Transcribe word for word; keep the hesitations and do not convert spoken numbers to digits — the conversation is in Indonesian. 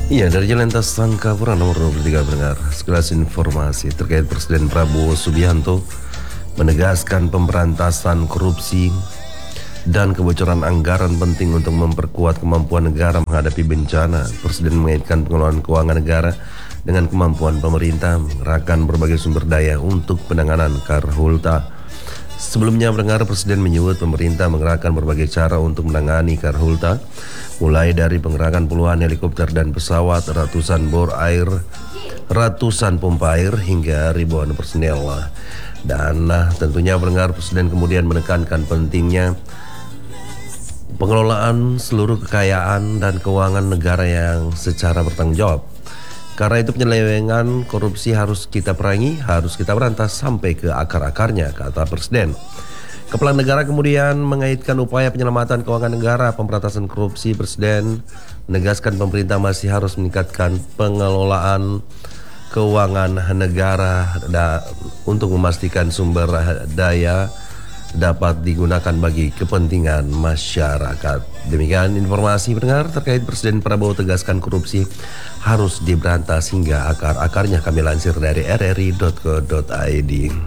Iya, dari Jalan Tas Sangkapura nomor dua puluh tiga pendengar, sekilas informasi terkait Presiden Prabowo Subianto menegaskan pemberantasan korupsi dan kebocoran anggaran penting untuk memperkuat kemampuan negara menghadapi bencana. Presiden mengaitkan pengelolaan keuangan negara dengan kemampuan pemerintah mengerahkan berbagai sumber daya untuk penanganan karhutla. Sebelumnya pendengar, Presiden menyebut pemerintah mengerahkan berbagai cara untuk menangani karhutla, mulai dari pengerahan puluhan helikopter dan pesawat, ratusan bor air, ratusan pompa air, hingga ribuan personel. Dan nah, tentunya pendengar, Presiden kemudian menekankan pentingnya pengelolaan seluruh kekayaan dan keuangan negara yang secara bertanggung jawab. Karena itu penyelewengan korupsi harus kita perangi, harus kita berantas sampai ke akar-akarnya, kata Presiden. Kepala negara kemudian mengaitkan upaya penyelamatan keuangan negara, pemberantasan korupsi. Presiden menegaskan pemerintah masih harus meningkatkan pengelolaan keuangan negara da, untuk memastikan sumber daya dapat digunakan bagi kepentingan masyarakat. Demikian informasi pendengar terkait Presiden Prabowo tegaskan korupsi harus diberantas hingga akar-akarnya. Kami lansir dari r r i titik co titik i d.